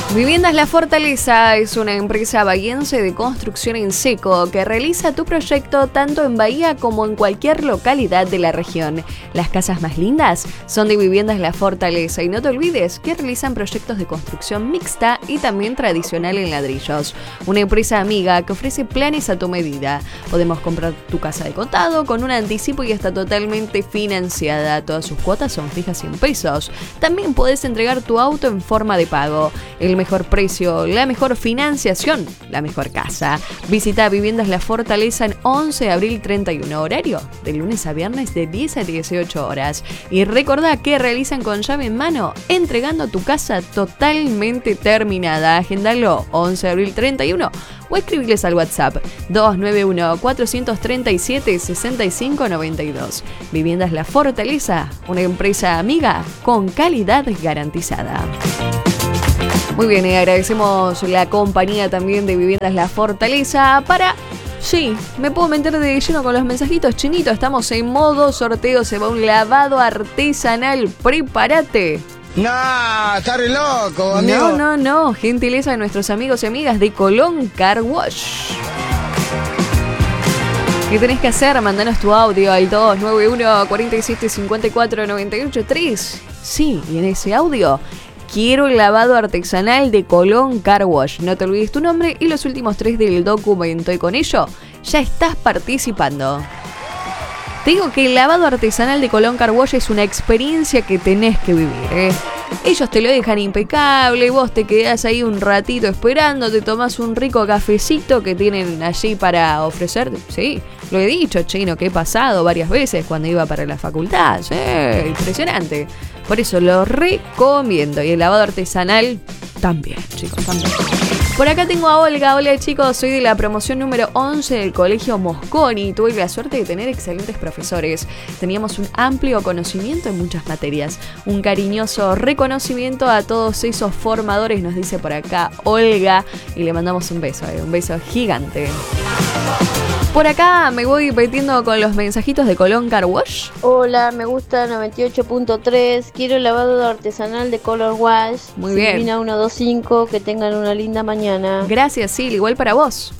Viviendas La Fortaleza es una empresa bahiense de construcción en seco que realiza tu proyecto tanto en Bahía como en cualquier localidad de la región. Las casas más lindas son de Viviendas La Fortaleza y no te olvides que realizan proyectos de construcción mixta y también tradicional en ladrillos. Una empresa amiga que ofrece planes a tu medida. Podemos comprar tu casa de contado con un anticipo y está totalmente financiada. Todas sus cuotas son fijas en pesos. También puedes entregar tu auto en forma de pago. El mejor precio, la mejor financiación, la mejor casa. Visita Viviendas La Fortaleza en 11 de abril 31, horario de lunes a viernes de 10 a 18 horas. Y recordá que realizan con llave en mano, entregando tu casa totalmente terminada. Agendalo 11 de abril 31 o escribiles al WhatsApp 291-437-6592. Viviendas La Fortaleza, una empresa amiga con calidad garantizada. Muy bien, y agradecemos la compañía también de Viviendas La Fortaleza para... Sí, me puedo meter de lleno con los mensajitos, Chinito. Estamos en modo sorteo, se va un lavado artesanal. ¡Prepárate! No, está re loco, amigo. No. Gentileza de nuestros amigos y amigas de Colón Car Wash. ¿Qué tenés que hacer? Mandanos tu audio al 291-4754-983. Sí, y en ese audio... Quiero el lavado artesanal de Colón Car Wash. No te olvides tu nombre y los últimos 3 del documento. Y con ello ya estás participando. Te digo que el lavado artesanal de Colón Car Wash es una experiencia que tenés que vivir, Ellos te lo dejan impecable, vos te quedás ahí un ratito esperando, te tomás un rico cafecito que tienen allí para ofrecerte. Sí, lo he dicho, Chino, que he pasado varias veces cuando iba para la facultad. Sí, impresionante. Por eso lo recomiendo. Y el lavado artesanal también, chicos, también. Por acá tengo a Olga. Hola, chicos, soy de la promoción número 11 del Colegio Mosconi. Tuve la suerte de tener excelentes profesores. Teníamos un amplio conocimiento en muchas materias. Un cariñoso reconocimiento a todos esos formadores, nos dice por acá Olga. Y le mandamos un beso gigante. Por acá me voy metiendo con los mensajitos de Colón Car Wash. Hola, me gusta 98.3. Quiero el lavado artesanal de Color Wash. Muy bien. Silvina 125, que tengan una linda mañana. Gracias, Sil, igual para vos.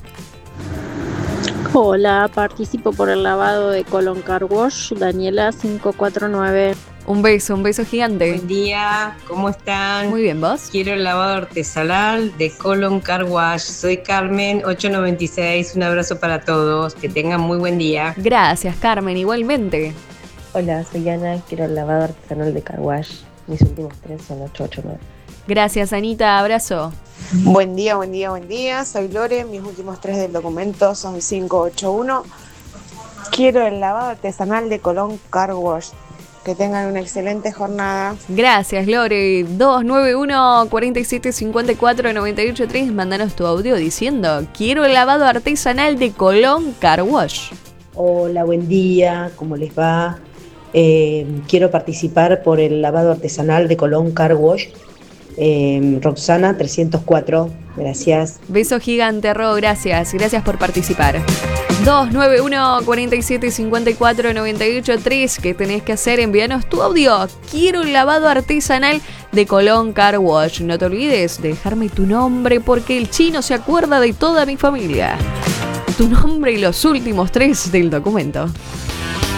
Hola, participo por el lavado de Colón Car Wash, Daniela 549. Un beso gigante. Buen día, ¿cómo están? Muy bien, ¿vos? Quiero el lavado artesanal de Colón Car Wash. Soy Carmen, 896. Un abrazo para todos. Que tengan muy buen día. Gracias, Carmen, igualmente. Hola, soy Ana. Quiero el lavado artesanal de Car Wash. Mis últimos 3 son 889. Gracias, Anita. Abrazo. Buen día. Soy Lore. Mis últimos 3 del documento son 581. Quiero el lavado artesanal de Colón Car Wash. Que tengan una excelente jornada. Gracias, Lore. 291-4754-983. Mándanos tu audio diciendo: quiero el lavado artesanal de Colón Car Wash. Hola, buen día. ¿Cómo les va? Quiero participar por el lavado artesanal de Colón Car Wash. Roxana 304. Gracias. Beso gigante, Ro. Gracias por participar. 291-4754-983. ¿Qué tenés que hacer? Envíanos tu audio. Quiero un lavado artesanal de Colón Car Wash. No te olvides de dejarme tu nombre porque el Chino se acuerda de toda mi familia. Tu nombre y los últimos 3 del documento.